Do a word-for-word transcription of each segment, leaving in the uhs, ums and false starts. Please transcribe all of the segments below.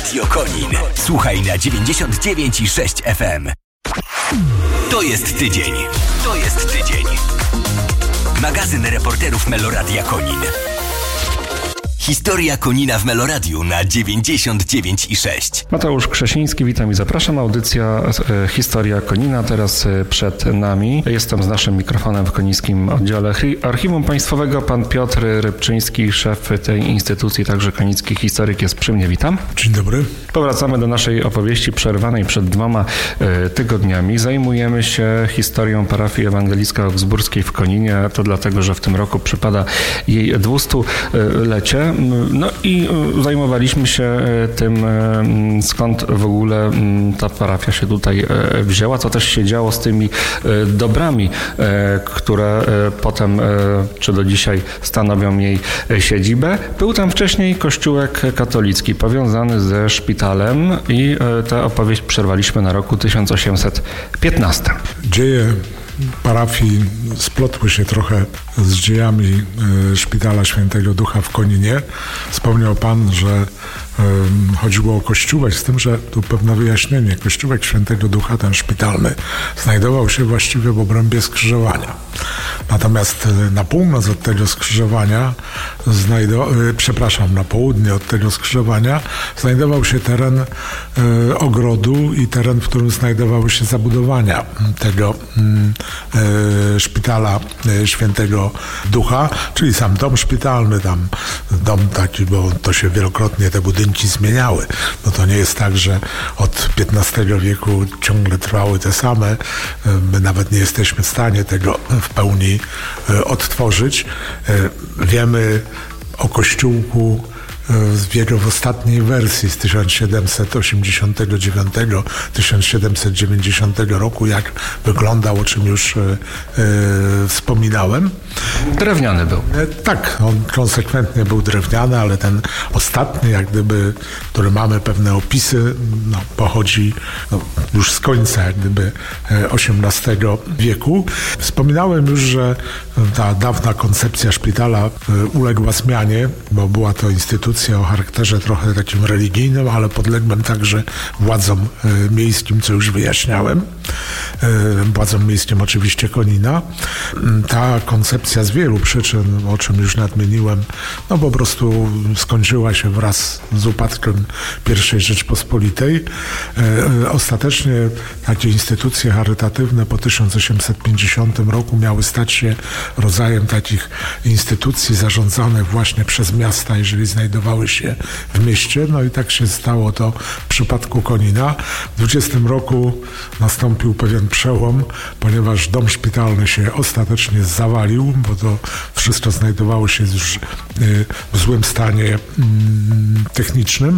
Radio Konin. Słuchaj na dziewięćdziesiąt dziewięć i sześć F M. To jest tydzień. To jest tydzień. Magazyn reporterów Meloradia Konin. Historia Konina w Meloradiu na dziewięćdziesiąt dziewięć i sześć. Mateusz Krzesiński, witam i zapraszam. Audycja e, Historia Konina teraz e, przed nami. Jestem z naszym mikrofonem w konińskim oddziale Archiwum Państwowego. Pan Piotr Rybczyński, szef tej instytucji, także konicki historyk, jest przy mnie. Witam. Dzień dobry. Powracamy do naszej opowieści przerwanej przed dwoma e, tygodniami. Zajmujemy się historią parafii ewangelicko-augsburskiej w Koninie. To dlatego, że w tym roku przypada jej dwustulecie. No i zajmowaliśmy się tym, skąd w ogóle ta parafia się tutaj wzięła, co też się działo z tymi dobrami, które potem, czy do dzisiaj stanowią jej siedzibę. Był tam wcześniej kościółek katolicki powiązany ze szpitalem i tę opowieść przerwaliśmy na roku tysiąc osiemset piętnastym. Dzieje parafii splotły się trochę z dziejami y, Szpitala Świętego Ducha w Koninie. Wspomniał Pan, że y, chodziło o kościółek, z tym, że tu pewne wyjaśnienie. Kościółek Świętego Ducha, ten szpitalny, znajdował się właściwie w obrębie skrzyżowania. Natomiast y, na północ od tego skrzyżowania, znajdo, y, przepraszam, na południe od tego skrzyżowania znajdował się teren y, ogrodu i teren, w którym znajdowały się zabudowania tego y, y, Szpitala y, Świętego Ducha, czyli sam dom szpitalny, tam dom taki, bo to się wielokrotnie te budynki zmieniały. No to nie jest tak, że od piętnastego wieku ciągle trwały te same. My nawet nie jesteśmy w stanie tego w pełni odtworzyć. Wiemy o kościółku w jego w ostatniej wersji z tysiąc siedemset osiemdziesiątego dziewiątego do tysiąc siedemset dziewięćdziesiątego roku, jak wyglądał, o czym już e, wspominałem. Drewniany był. E, tak, on konsekwentnie był drewniany, ale ten ostatni, jak gdyby, który mamy pewne opisy, no, pochodzi no, już z końca, jak gdyby, osiemnastego wieku. Wspominałem już, że ta dawna koncepcja szpitala uległa zmianie, bo była to instytucja o charakterze trochę takim religijnym, ale podległym także władzom miejskim, co już wyjaśniałem. Władzom miejskim oczywiście Konina. Ta koncepcja z wielu przyczyn, o czym już nadmieniłem, no po prostu skończyła się wraz z upadkiem pierwszej Rzeczpospolitej. Ostatecznie takie instytucje charytatywne po tysiąc osiemset pięćdziesiątym roku miały stać się rodzajem takich instytucji zarządzanych właśnie przez miasta, jeżeli znajdowały się w mieście. No i tak się stało to w przypadku Konina. W dwudziestym roku nastąpił pewien przełom, ponieważ dom szpitalny się ostatecznie zawalił, bo to wszystko znajdowało się już w złym stanie technicznym.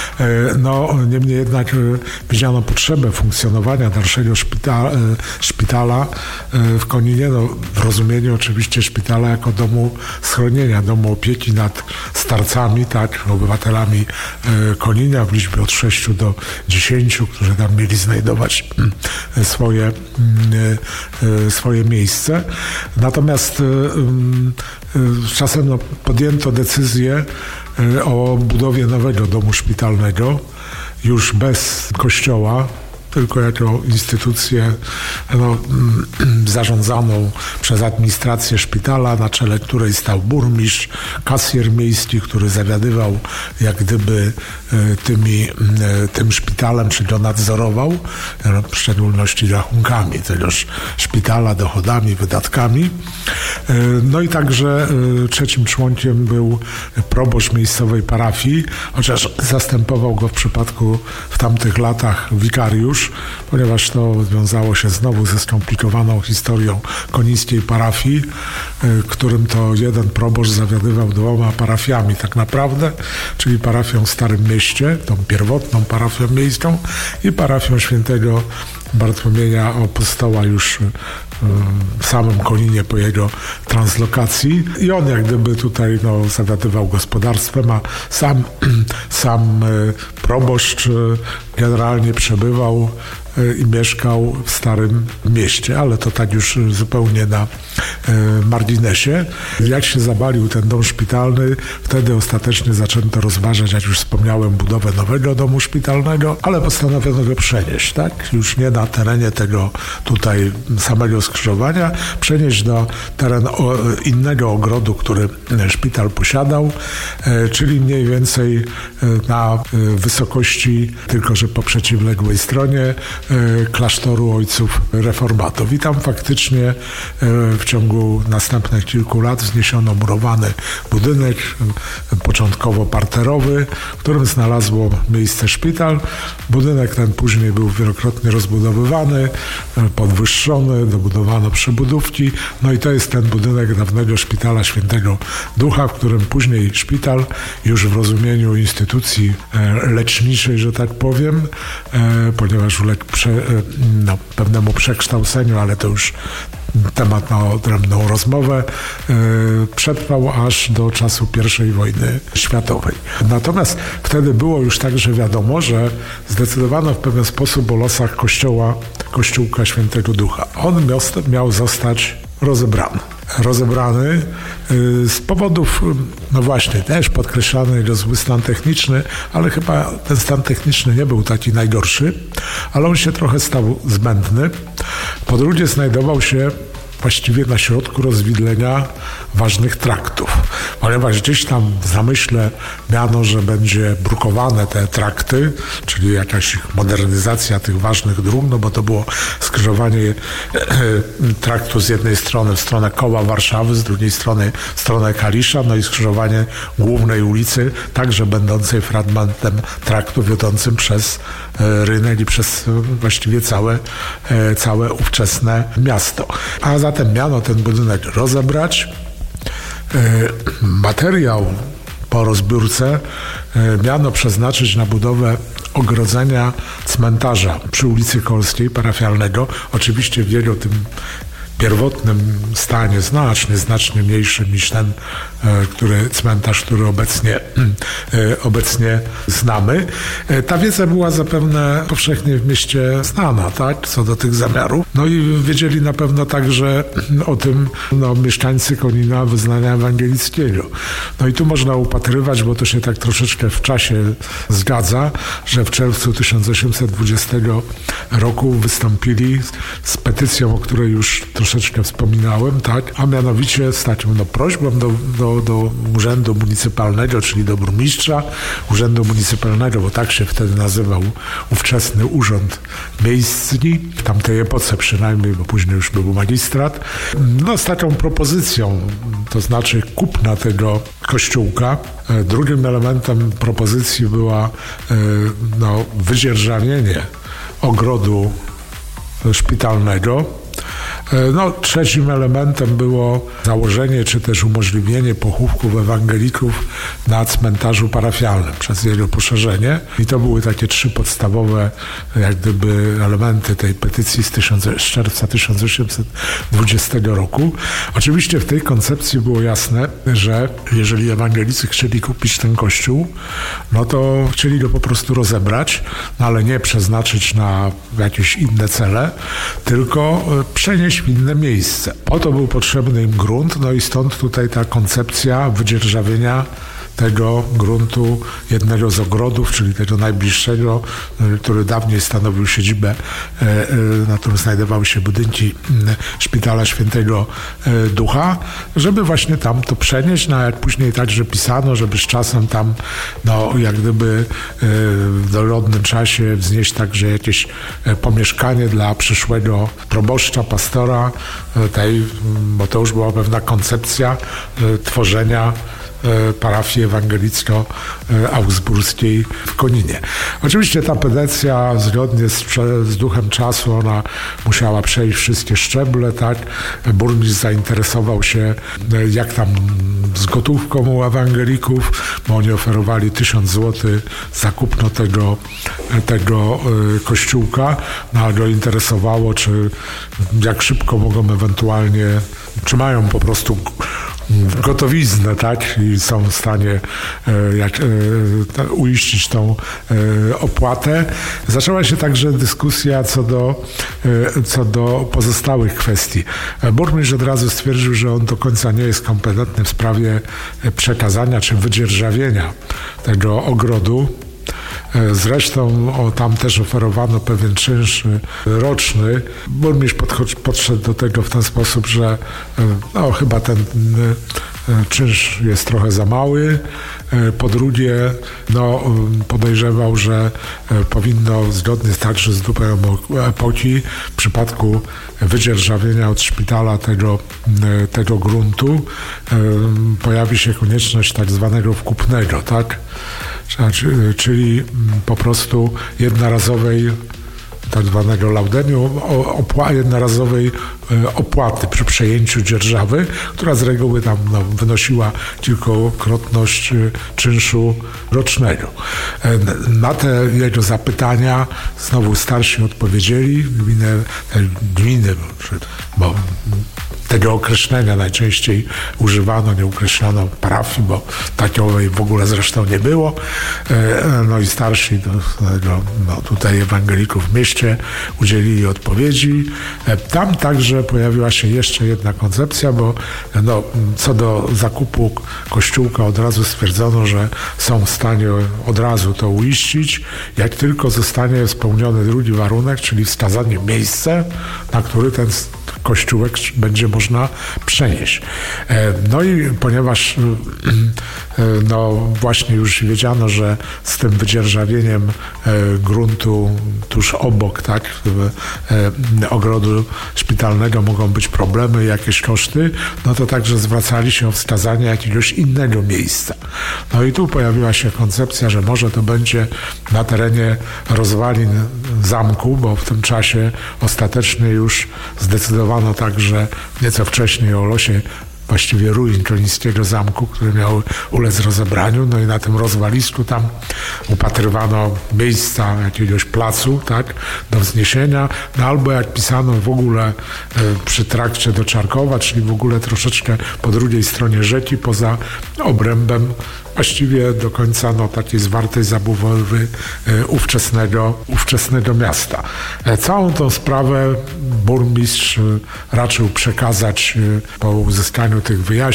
No, niemniej jednak widziano potrzebę funkcjonowania dalszego szpitala, szpitala w Koninie, no, w rozumieniu oczywiście szpitala jako domu schronienia, domu opieki nad starcami, tak, obywatelami Konina w liczbie od sześciu do dziesięciu, którzy tam mieli znajdować swoje, swoje miejsce. Natomiast czasem no, podjęto decyzję o budowie nowego domu szpitalnego, już bez kościoła, tylko jako instytucję no, zarządzaną przez administrację szpitala, na czele której stał burmistrz, kasjer miejski, który zawiadywał jak gdyby tymi, tym szpitalem, czyli go nadzorował, w szczególności rachunkami tegoż szpitala, dochodami, wydatkami. No i także trzecim członkiem był proboszcz miejscowej parafii, chociaż zastępował go w przypadku w tamtych latach wikariusz, ponieważ to wiązało się znowu ze skomplikowaną historią konińskiej parafii, którym to jeden proboszcz zawiadywał dwoma parafiami tak naprawdę, czyli parafią w Starym Mieście, tą pierwotną parafią miejską, i parafią świętego Bartłomieja Apostoła już w samym Koninie po jego translokacji. I on jak gdyby tutaj no, zawiadywał gospodarstwem, a sam, sam proboszcz generalnie przebywał i mieszkał w Starym Mieście, ale to tak już zupełnie na marginesie. Jak się zawalił ten dom szpitalny, wtedy ostatecznie zaczęto rozważać, jak już wspomniałem, budowę nowego domu szpitalnego, ale postanowiono go przenieść, tak? Już nie na terenie tego tutaj samego skrzyżowania, przenieść do terenu innego ogrodu, który szpital posiadał, czyli mniej więcej na wysokości, tylko że po przeciwległej stronie klasztoru ojców reformatów. I tam faktycznie w ciągu następnych kilku lat wzniesiono murowany budynek, początkowo parterowy, w którym znalazło miejsce szpital. Budynek ten później był wielokrotnie rozbudowywany, podwyższony, dobudowano przybudówki. No i to jest ten budynek dawnego Szpitala Świętego Ducha, w którym później szpital już w rozumieniu instytucji leczniczej, że tak powiem, ponieważ uległ prze, no, pewnemu przekształceniu, ale to już temat na odrębną rozmowę, przetrwał aż do czasu pierwszej wojny światowej. Natomiast wtedy było już tak, że wiadomo, że zdecydowano w pewien sposób o losach kościoła, kościółka Świętego Ducha. On miał, miał zostać rozebrany. Rozebrany z powodów, no właśnie, też podkreślany jego zły stan techniczny, ale chyba ten stan techniczny nie był taki najgorszy, ale on się trochę stał zbędny. Po drugie znajdował się właściwie na środku rozwidlenia ważnych traktów, ponieważ gdzieś tam w zamyśle miano, że będzie brukowane te trakty, czyli jakaś modernizacja tych ważnych dróg, no bo to było skrzyżowanie traktu z jednej strony w stronę koła Warszawy, z drugiej strony w stronę Kalisza, no i skrzyżowanie głównej ulicy, także będącej fragmentem traktu wiodącym przez rynek i przez właściwie całe, całe ówczesne miasto. A zatem miano ten budynek rozebrać. Materiał po rozbiórce miano przeznaczyć na budowę ogrodzenia cmentarza przy ulicy Kolskiej parafialnego, oczywiście w jego tym pierwotnym stanie, znacznie, znacznie mniejszym niż ten, który cmentarz, który obecnie, obecnie znamy. Ta wiedza była zapewne powszechnie w mieście znana, tak, co do tych zamiarów. No i wiedzieli na pewno także o tym no, mieszkańcy Konina wyznania ewangelickiego. No i tu można upatrywać, bo to się tak troszeczkę w czasie zgadza, że w czerwcu tysiąc osiemset dwudziestego roku wystąpili z petycją, o której już troszeczkę wspominałem, tak, a mianowicie z taką no, prośbą do, do, do Urzędu Municypalnego, czyli do burmistrza Urzędu Municypalnego, bo tak się wtedy nazywał ówczesny Urząd Miejski, w tamtej epoce przynajmniej, bo później już był magistrat, no z taką propozycją, to znaczy kupna tego kościółka. Drugim elementem propozycji była no, wydzierżawienie ogrodu szpitalnego. No, trzecim elementem było założenie czy też umożliwienie pochówków ewangelików na cmentarzu parafialnym przez jego poszerzenie. I to były takie trzy podstawowe jak gdyby elementy tej petycji z, tysiąc, z czerwca tysiąc osiemset dwudziestego roku. Oczywiście w tej koncepcji było jasne, że jeżeli ewangelicy chcieli kupić ten kościół, no to chcieli go po prostu rozebrać, no ale nie przeznaczyć na jakieś inne cele, tylko przenieść w inne miejsce. Po to był potrzebny im grunt, no i stąd tutaj ta koncepcja wydzierżawienia tego gruntu jednego z ogrodów, czyli tego najbliższego, który dawniej stanowił siedzibę, na którym znajdowały się budynki Szpitala Świętego Ducha, żeby właśnie tam to przenieść, no jak później także pisano, żeby z czasem tam, no jak gdyby w dogodnym czasie wznieść także jakieś pomieszkanie dla przyszłego proboszcza, pastora tej, bo to już była pewna koncepcja tworzenia parafii ewangelicko-augsburskiej w Koninie. Oczywiście ta petycja zgodnie z, z duchem czasu, ona musiała przejść wszystkie szczeble, tak? Burmistrz zainteresował się, jak tam z gotówką u ewangelików, bo oni oferowali tysiąc złotych za kupno tego, tego kościółka, no ale go interesowało, czy jak szybko mogą ewentualnie, czy mają po prostu gotowiznę, tak? I są w stanie jak, uiścić tą opłatę. Zaczęła się także dyskusja co do, co do pozostałych kwestii. Burmistrz od razu stwierdził, że on do końca nie jest kompetentny w sprawie przekazania czy wydzierżawienia tego ogrodu. Zresztą o, tam też oferowano pewien czynsz roczny. Burmistrz podchodzi, podszedł do tego w ten sposób, że no, chyba ten czynsz jest trochę za mały. Po drugie, no, podejrzewał, że powinno zgodnie także z duchem epoki w przypadku wydzierżawienia od szpitala tego, tego gruntu pojawi się konieczność tak zwanego wkupnego, tak? Czyli po prostu jednorazowej tak zwanego laudeniu, opła- jednorazowej opłaty przy przejęciu dzierżawy, która z reguły tam no, wynosiła kilkukrotność czynszu rocznego. Na te jego zapytania znowu starsi odpowiedzieli, gminy, gminy bo tego określenia najczęściej używano, nie ukreślano parafii, bo takiej w ogóle zresztą nie było. No i starsi do, do, no tutaj ewangelików w mieście udzielili odpowiedzi. Tam także pojawiła się jeszcze jedna koncepcja, bo no, co do zakupu kościółka od razu stwierdzono, że są w stanie od razu to uiścić, jak tylko zostanie spełniony drugi warunek, czyli wskazanie miejsca, na który ten kościółek będzie można przenieść. No i ponieważ no właśnie już wiedziano, że z tym wydzierżawieniem gruntu tuż obok, tak, ogrodu szpitalnego mogą być problemy, jakieś koszty, no to także zwracali się o wskazanie jakiegoś innego miejsca. No i tu pojawiła się koncepcja, że może to będzie na terenie rozwalin zamku, bo w tym czasie ostatecznie już zdecydowano także nieco wcześniej o losie właściwie ruin Konińskiego Zamku, które miały ulec rozebraniu. No i na tym rozwalisku tam upatrywano miejsca jakiegoś placu, tak, do wzniesienia. No albo jak pisano w ogóle e, przy trakcie do Czarkowa, czyli w ogóle troszeczkę po drugiej stronie rzeki, poza obrębem właściwie do końca no, takiej zwartej zabudowy e, ówczesnego, ówczesnego miasta. E, całą tą sprawę burmistrz e, raczył przekazać e, po uzyskaniu tych wyjaśnień